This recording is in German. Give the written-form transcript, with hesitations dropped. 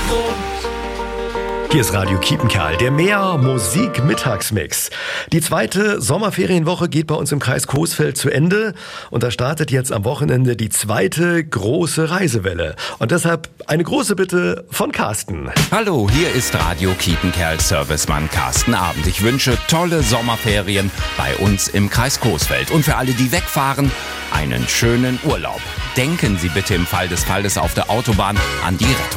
Hier ist Radio Kiepenkerl, der Mehr-Musik-Mittagsmix. Die zweite Sommerferienwoche geht bei uns im Kreis Coesfeld zu Ende und da startet jetzt am Wochenende die zweite große Reisewelle. Und deshalb eine große Bitte von Carsten. Hallo, hier ist Radio Kiepenkerl Servicemann Carsten Abend. Ich wünsche tolle Sommerferien bei uns im Kreis Coesfeld. Und für alle, die wegfahren, einen schönen Urlaub. Denken Sie bitte im Fall des Falles auf der Autobahn an die Rettung.